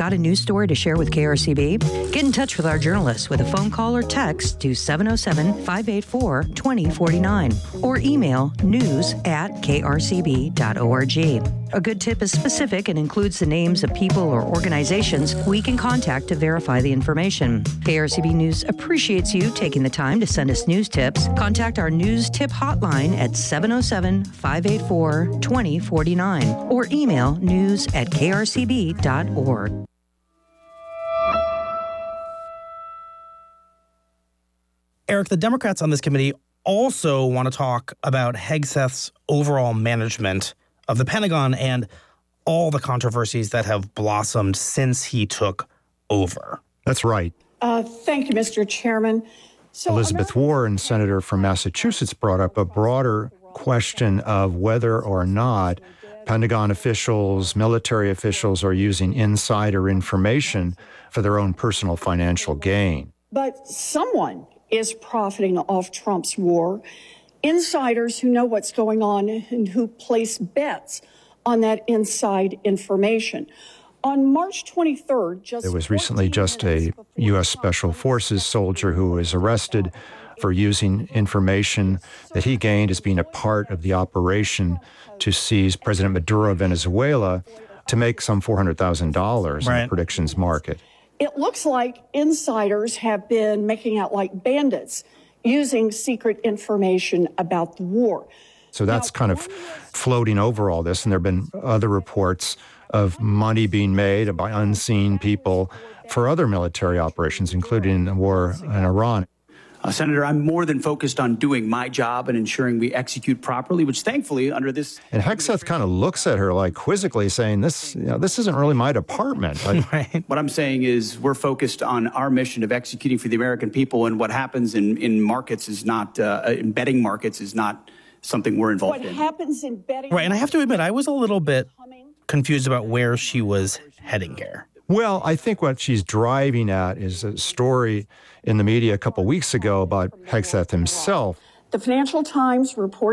Got a news story to share with KRCB? Get in touch with our journalists with a phone call or text to 707-584-2049 or email news@krcb.org. A good tip is specific and includes the names of people or organizations we can contact to verify the information. KRCB News appreciates you taking the time to send us news tips. Contact our news tip hotline at 707-584-2049 or email news@krcb.org. Eric, the Democrats on this committee also want to talk about Hegseth's overall management of the Pentagon and all the controversies that have blossomed since he took over. That's right. Thank you, Mr. Chairman. Elizabeth Warren, senator from Massachusetts, brought up a broader question of whether or not Pentagon officials, military officials are using insider information for their own personal financial gain. But someone is profiting off Trump's war. Insiders who know what's going on and who place bets on that inside information. On March 23rd, there was recently just a U.S. Special Forces soldier who was arrested for using information that he gained as being a part of the operation to seize President Maduro of Venezuela to make some $400,000 in the predictions market. It looks like insiders have been making out like bandits, using secret information about the war. So that's kind of floating over all this, and there have been other reports of money being made by unseen people for other military operations, including the war in Iran. Senator, I'm more than focused on doing my job and ensuring we execute properly, which thankfully under this... And Hegseth kind of looks at her like quizzically saying, this isn't really my department. Right. What I'm saying is we're focused on our mission of executing for the American people, and what happens in markets is not, in betting markets is not something we're involved in. What happens in betting... Right, and I have to admit, I was a little bit confused about where she was heading here. Well, I think what she's driving at is a story in the media a couple weeks ago about Hegseth himself. The Financial Times reports